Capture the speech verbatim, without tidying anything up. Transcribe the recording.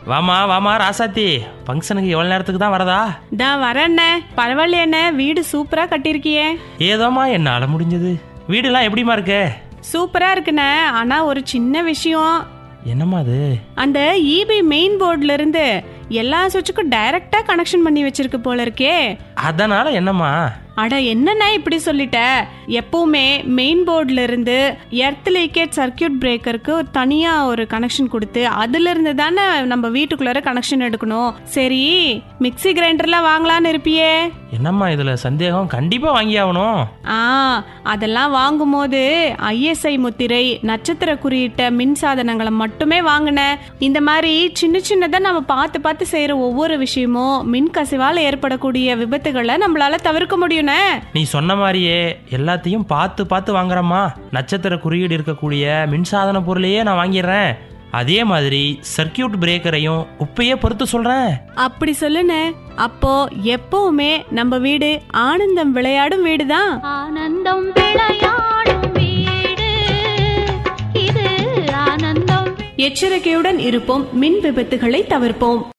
வாமா வாமா ராசாத்தி, ஃபங்க்ஷனுக்கு எவ்வளவு நேரத்துக்கு தான் வரதா? தான் வரண்ணே. பரவாயில்லையண்ணே, வீடு சூப்பரா கட்டியிருக்கியே. ஏதோமா என்னால முடிஞ்சது. வீடுலாம் எப்படிமா இருக்கு? சூப்பரா இருக்குண்ணே. ஆனா ஒரு சின்ன விஷயம். என்னம்மா அது? அந்த ஈபி மெயின் போர்ட்ல இருந்து எல்லா சுவிட்சுக்கும் டைரக்டா கனெக்ஷன் பண்ணி வச்சிருக்கு போல இருக்கே. அதனால என்னம்மா? அட என்னண்ணா இப்படி சொல்லிட்ட? எப்பவுமே மெயின் போர்ட்ல இருந்து எர்த் லீக்கேஜ் சர்க்கியூட் பிரேக்கருக்கு தனியா ஒரு கனெக்ஷன் கொடுத்து அதுல இருந்து தானே நம்ம வீட்டுக்குள்ளார கனெக்ஷன் எடுக்கணும். சரி, மிக்ஸி கிரைண்டர்லாம் வாங்கலான்னு இருப்பியே. என்னம்மா இதுல சந்தேகம்? கண்டிப்பா வாங்கி ஆகணும். ஆ, அதெல்லாம் வாங்கும் போது ஐஎஸ்ஐ முத்திரை, நட்சத்திர குறியிட்ட மின் சாதனங்களை மட்டுமே வாங்கின. இந்த மாதிரி சின்ன சின்னதா நம்ம பார்த்து பார்த்து செய்யற ஒவ்வொரு விஷயமும் மின் கசிவால் ஏற்படக்கூடிய விபத்துகளை நம்மளால தவிர்க்க முடியும். நீ சொன்ன மாதிரியே எல்லாத்தையும் பார்த்து பார்த்து வாங்குறம்மா. நட்சத்திர குறியீடு இருக்கக்கூடிய மின்சாதன பொருளையே நான் வாங்கிடுறேன். அதே மாதிரி சர்க்கியூட் பிரேக்கரையும் உப்பையே பொறுத்து சொல்றேன். அப்படி சொல்லுன. அப்போ எப்பவுமே நம்ம வீடு ஆனந்தம் விளையாடும் வீடுதான். ஆனந்தம் விளையாடும் வீடு இது ஆனந்தம். எச்சரிக்கையுடன் இருப்போம், மின் விபத்துகளை தவிர்ப்போம்.